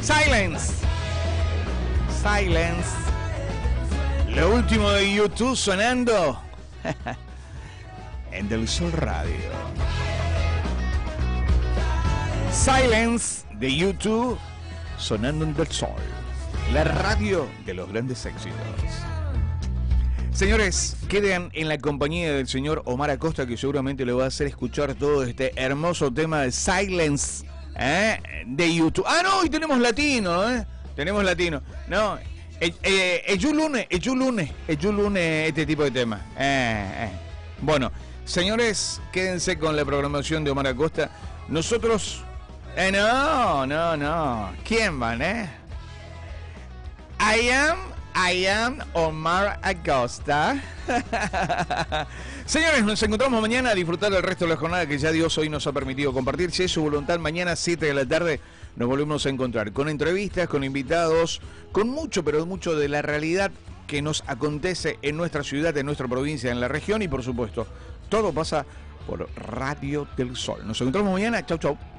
Silence. Silence. Lo último de YouTube sonando en Del Sol Radio. Silence de YouTube sonando en Del Sol, la radio de los grandes éxitos. Señores, quedan en la compañía del señor Omar Acosta, que seguramente le va a hacer escuchar todo este hermoso tema de Silence de YouTube. Ah, no, y tenemos latino, tenemos latino. No, es lunes este tipo de temas. Bueno, señores, quédense con la programación de Omar Acosta. Nosotros... no. ¿Quién van, I am Omar Acosta. Señores, nos encontramos mañana a disfrutar del resto de la jornada que ya Dios hoy nos ha permitido compartir. Si es su voluntad, mañana 7 de la tarde nos volvemos a encontrar con entrevistas, con invitados, con mucho, pero mucho de la realidad que nos acontece en nuestra ciudad, en nuestra provincia, en la región y por supuesto, todo pasa por Radio del Sol. Nos encontramos mañana. Chau, chau.